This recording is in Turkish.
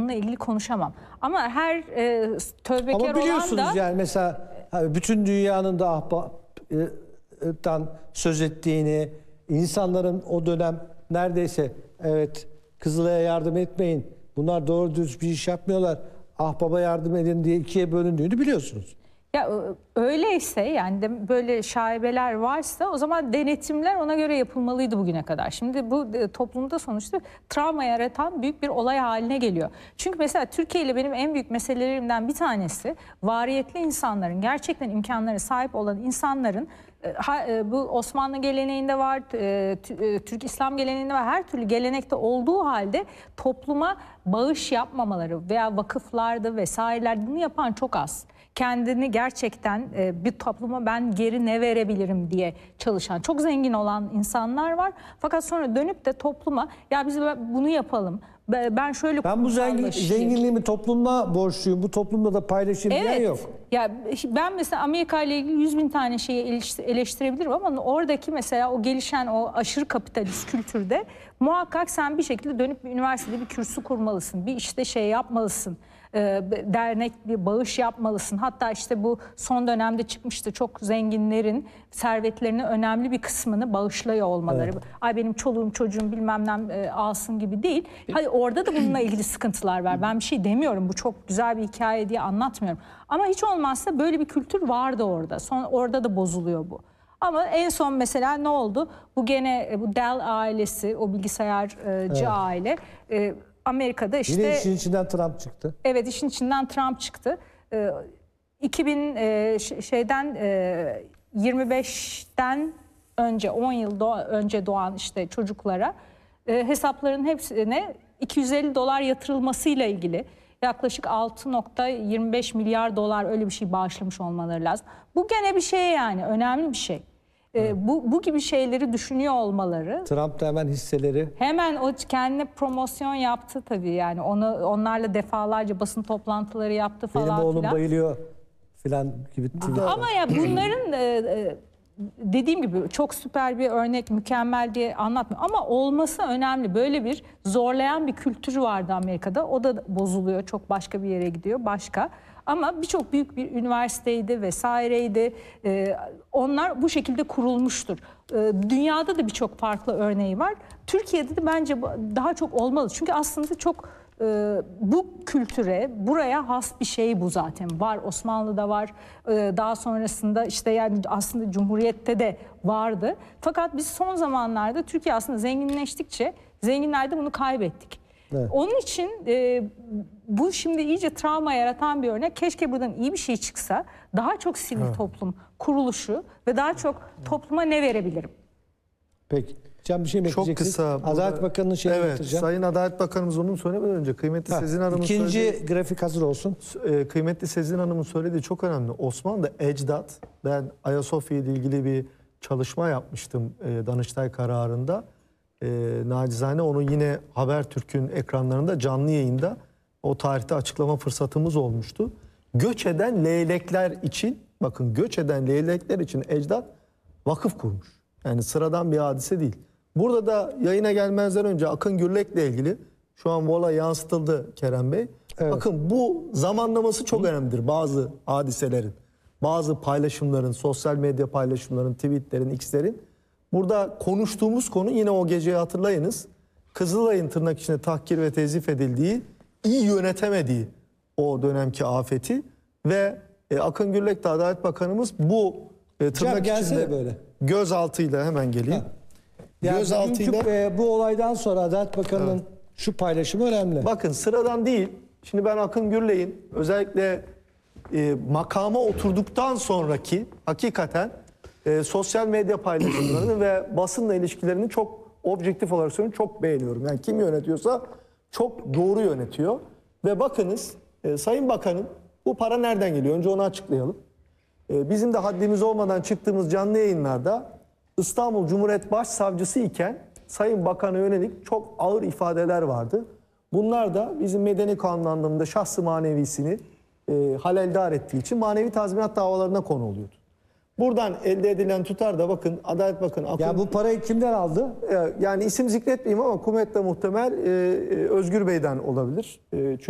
bununla ilgili konuşamam. Ama her tövbekar Ama olan biliyorsunuz da... yani mesela bütün dünyanın da ahbaptan söz ettiğini, insanların o dönem neredeyse evet Kızılay'a yardım etmeyin, bunlar doğru düz bir iş yapmıyorlar, ahbaba yardım edin diye ikiye bölündüğünü biliyorsunuz. Ya öyleyse yani de böyle şaibeler varsa o zaman denetimler ona göre yapılmalıydı bugüne kadar. Şimdi bu toplumda sonuçta travma yaratan büyük bir olay haline geliyor. Çünkü mesela Türkiye ile benim en büyük meselelerimden bir tanesi variyetli insanların, gerçekten imkanlara sahip olan insanların, bu Osmanlı geleneğinde var, Türk İslam geleneğinde var, her türlü gelenekte olduğu halde topluma bağış yapmamaları veya vakıflarda vesairelerde bunu yapan çok az. Kendini gerçekten bir topluma ben geri ne verebilirim diye çalışan, çok zengin olan insanlar var. Fakat sonra dönüp de topluma ya biz bunu yapalım, ben şöyle ben bu zenginliğimi toplumla borçluyum, bu toplumda da paylaşayım diyen yok. Ya ben mesela Amerika ile ilgili 100.000 tane şeyi eleştirebilirim ama oradaki mesela o gelişen o aşırı kapitalist kültürde muhakkak sen bir şekilde dönüp bir üniversitede bir kürsü kurmalısın, bir işte şey yapmalısın. Dernek bir bağış yapmalısın. Hatta işte bu son dönemde çıkmıştı, çok zenginlerin servetlerinin önemli bir kısmını bağışlıyor olmaları. Evet. Ay benim çoluğum çocuğum bilmem ne alsın gibi değil. Hadi orada da bununla ilgili sıkıntılar var. Ben bir şey demiyorum. Bu çok güzel bir hikaye diye anlatmıyorum. Ama hiç olmazsa böyle bir kültür vardı orada. Orada da bozuluyor bu. Ama en son mesela ne oldu? Bu gene bu Dell ailesi, o bilgisayarcı aile Amerika'da işte... Yine işin içinden Trump çıktı. Evet, işin içinden Trump çıktı. 25'ten önce, 10 yıl önce doğan işte çocuklara hesapların hepsine $250 yatırılmasıyla ilgili yaklaşık 6.25 milyar dolar öyle bir şey bağışlamış olmaları lazım. Bu gene bir şey, yani önemli bir şey. Bu gibi şeyleri düşünüyor olmaları. Trump da hemen hisseleri. Hemen o kendine promosyon yaptı tabii, yani onlarla defalarca basın toplantıları yaptı falan. Benim oğlum bayılıyor falan gibi. Ama ya bunların dediğim gibi çok süper bir örnek, mükemmel diye anlatmıyor. Ama olması önemli. Böyle bir zorlayan bir kültür vardı Amerika'da. O da bozuluyor. Çok başka bir yere gidiyor. Başka. Ama birçok büyük bir üniversiteydi vesaireydi. Onlar bu şekilde kurulmuştur. Dünyada da birçok farklı örneği var. Türkiye'de de bence daha çok olmalı. Çünkü aslında çok bu kültüre, buraya has bir şey bu zaten. Var, Osmanlı'da var. Daha sonrasında işte yani aslında Cumhuriyet'te de vardı. Fakat biz son zamanlarda Türkiye aslında zenginleştikçe zenginler de bunu kaybettik. Evet. Onun için bu şimdi iyice travma yaratan bir örnek. Keşke buradan iyi bir şey çıksa. Daha çok sivil toplum kuruluşu ve daha çok topluma ne verebilirim? Peki. Can bir şey mi çok kısa. Adalet Bakanı'nın şeyini getireceğim. Sayın Adalet Bakanımız onu söylemeden önce kıymetli Sezin Hanım'ın ikinci grafik hazır olsun. Kıymetli Sezin Hanım'ın söylediği çok önemli. Osmanlı'da ecdat, ben Ayasofya ile ilgili bir çalışma yapmıştım Danıştay kararında. Nacizane onu yine Habertürk'ün ekranlarında canlı yayında o tarihte açıklama fırsatımız olmuştu. Göç eden leylekler için, bakın göç eden leylekler için ecdat vakıf kurmuş. Yani sıradan bir hadise değil. Burada da yayına gelmezden önce Akın Gürlek'le ilgili şu an bu olay yansıtıldı Kerem Bey. Evet. Bakın bu zamanlaması çok önemlidir bazı hadiselerin. Bazı paylaşımların, sosyal medya paylaşımların, tweetlerin, x'lerin. Burada konuştuğumuz konu yine o geceyi hatırlayınız. Kızılay'ın tırnak içinde tahkir ve tezif edildiği, iyi yönetemediği o dönemki afeti ve Akın Gürlek de Adalet Bakanımız bu tırnak içinde böyle gözaltıyla hemen geleyim. Yani gözaltıyla bu olaydan sonra Adalet Bakanı'nın şu paylaşımı önemli. Bakın sıradan değil. Şimdi ben Akın Gürlek'in özellikle makama oturduktan sonraki hakikaten sosyal medya paylaşımlarını ve basınla ilişkilerini çok objektif olarak söylüyorum, çok beğeniyorum. Yani kim yönetiyorsa çok doğru yönetiyor. Ve bakınız Sayın Bakanım, bu para nereden geliyor? Önce onu açıklayalım. Bizim de haddimiz olmadan çıktığımız canlı yayınlarda İstanbul Cumhuriyet Başsavcısı iken Sayın Bakan'a yönelik çok ağır ifadeler vardı. Bunlar da bizim medeni kanun anlamında şahsı manevisini haleldar ettiği için manevi tazminat davalarına konu oluyordu. Buradan elde edilen tutar da bakın Adalet Bakanı... Ya bu parayı kimden aldı? Yani isim zikretmeyeyim ama kuvvetle muhtemel Özgür Bey'den olabilir. Çünkü